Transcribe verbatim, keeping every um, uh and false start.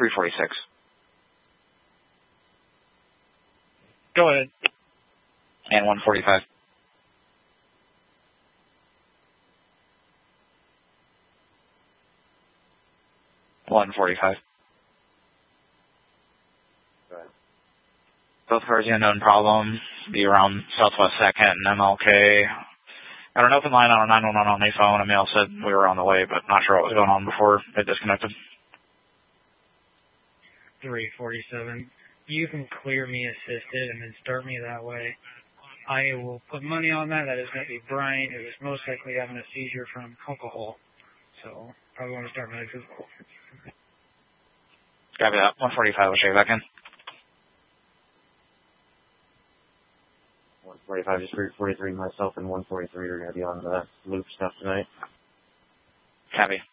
three forty-six. Go ahead. And one forty-five. one forty-five. Go ahead. Both cars, unknown problem. Be around Southwest second and M L K. Got an open line on a nine one one on the phone. Emil said we were on the way, but not sure what was going on before it disconnected. three forty-seven. You can clear me assisted and then start me that way. I will put money on that. That is going to be Brian, who is most likely having a seizure from alcohol. So, probably want to start me like physical. Copy that. one forty-five, we'll check back in. one forty-five, just three forty-three, myself and one forty-three are going to be on the loop stuff tonight. Copy.